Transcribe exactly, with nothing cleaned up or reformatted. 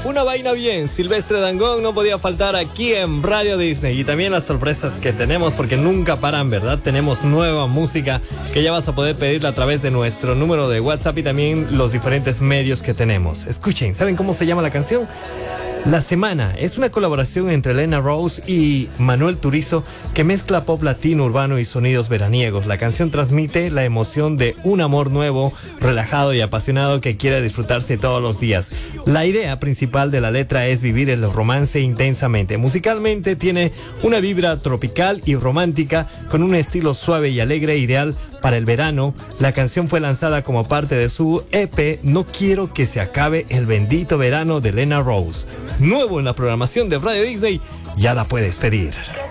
Una vaina bien, Silvestre Dangond no podía faltar aquí en Radio Disney. Y también las sorpresas que tenemos, porque nunca paran, ¿verdad? Tenemos nueva música que ya vas a poder pedirla a través de nuestro número de WhatsApp y también los diferentes medios que tenemos. Escuchen, ¿saben cómo se llama la canción? La Semana es una colaboración entre Elena Rose y Manuel Turizo que mezcla pop latino, urbano y sonidos veraniegos. La canción transmite la emoción de un amor nuevo, relajado y apasionado que quiere disfrutarse todos los días. La idea principal de la letra es vivir el romance intensamente. Musicalmente tiene una vibra tropical y romántica con un estilo suave y alegre, ideal para el verano. La canción fue lanzada como parte de su E P No Quiero Que Se Acabe el Bendito Verano de Elena Rose. Nuevo en la programación de Radio Disney, ya la puedes pedir.